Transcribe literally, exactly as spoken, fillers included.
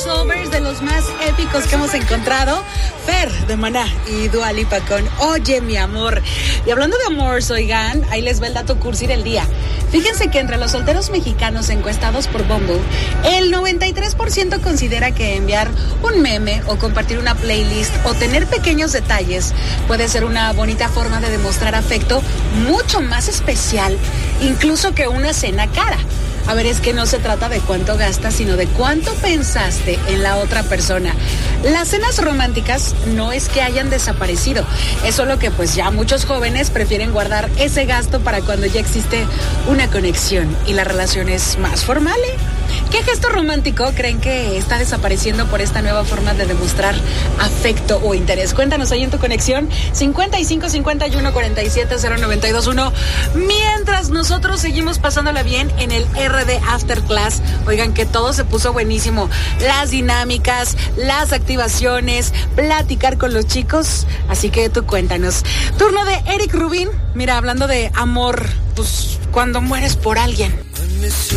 crossovers de los más épicos que hemos encontrado. Fer de Maná y Dua Lipa con Oye mi amor. Y hablando de amor, oigan, ahí les va el dato cursi del día. Fíjense que entre los solteros mexicanos encuestados por Bumble, el noventa y tres por ciento considera que enviar un meme o compartir una playlist o tener pequeños detalles puede ser una bonita forma de demostrar afecto mucho más especial, incluso que una cena cara. A ver, es que no se trata de cuánto gastas, sino de cuánto pensaste en la otra persona. Las cenas románticas no es que hayan desaparecido, es solo que pues ya muchos jóvenes prefieren guardar ese gasto para cuando ya existe una conexión y la relación es más formal, ¿eh? ¿Qué gesto romántico creen que está desapareciendo por esta nueva forma de demostrar afecto o interés? Cuéntanos ahí en tu conexión cincuenta y cinco cincuenta y uno cuarenta y siete cero noventa y dos uno. Mientras nosotros seguimos pasándola bien en el R D After Class. Oigan, que todo se puso buenísimo. Las dinámicas, las activaciones, platicar con los chicos. Así que tú cuéntanos. Turno de Eric Rubin. Mira, hablando de amor, pues cuando mueres por alguien.